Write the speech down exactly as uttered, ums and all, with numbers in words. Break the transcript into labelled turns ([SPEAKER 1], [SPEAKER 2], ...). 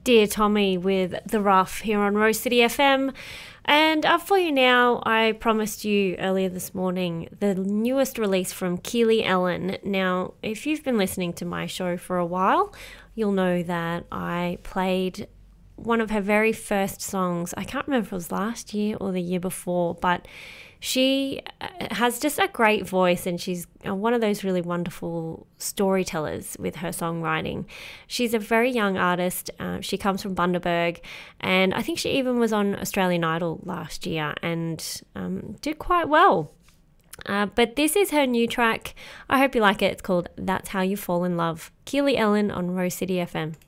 [SPEAKER 1] Dear Tommy with The Rough here on Rose City F M. And up for you now, I promised you earlier this morning the newest release from Keely Ellen. Now, if you've been listening to my show for a while, you'll know that I played one of her very first songs. I can't remember if it was last year or the year before, but she has just a great voice, and she's one of those really wonderful storytellers with her songwriting. She's a very young artist. Uh, she comes from Bundaberg, and I think she even was on Australian Idol last year and um, did quite well. Uh, but this is her new track. I hope you like it. It's called That's How You Fall in Love. Keely Ellen on Rose City F M.